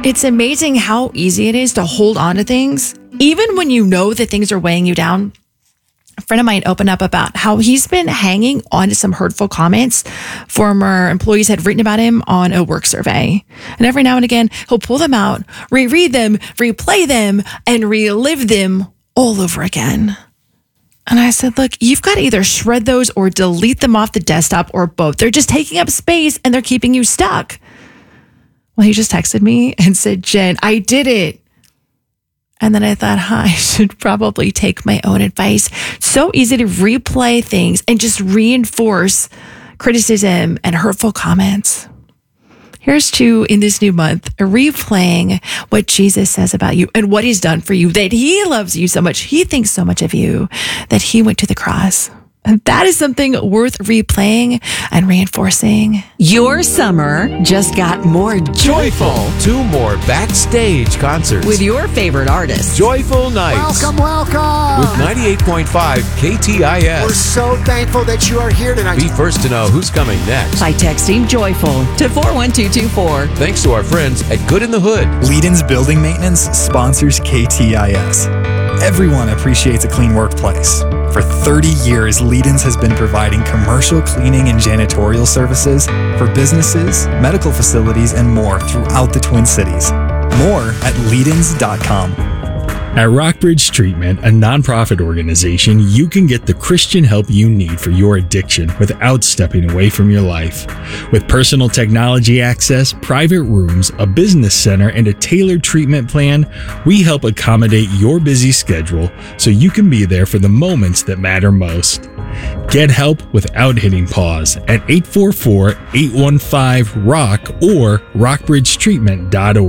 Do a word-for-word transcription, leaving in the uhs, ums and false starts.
It's amazing how easy it is to hold on to things, even when you know that things are weighing you down. A friend of mine opened up about how he's been hanging on to some hurtful comments former employees had written about him on a work survey. And every now and again, he'll pull them out, reread them, replay them, and relive them all over again. And I said, look, you've got to either shred those or delete them off the desktop or both. They're just taking up space and they're keeping you stuck. Well, he just texted me and said, Jen, I did it. And then I thought, huh, I should probably take my own advice. So easy to replay things and just reinforce criticism and hurtful comments. Here's to, in this new month, replaying what Jesus says about you and what he's done for you, that he loves you so much. He thinks so much of you that he went to the cross. And that is something worth replaying and reinforcing. Your summer just got more joyful. Two more backstage concerts With your favorite artists. Joyful Nights. Welcome, welcome. With ninety-eight point five K T I S. We're so thankful that you are here tonight. Be first to know who's coming next By texting joyful to four one two two four. Thanks to our friends at Good in the Hood. Leedon's Building Maintenance sponsors K T I S. Everyone appreciates a clean workplace. For thirty years, Leedon's has been providing commercial cleaning and janitorial services for businesses, medical facilities, and more throughout the Twin Cities. More at leedons dot com. At Rockbridge Treatment, a nonprofit organization, you can get the Christian help you need for your addiction without stepping away from your life. With personal technology access, private rooms, a business center, and a tailored treatment plan, we help accommodate your busy schedule so you can be there for the moments that matter most. Get help without hitting pause at eight four four, eight one five, R O C K or rockbridge treatment dot org.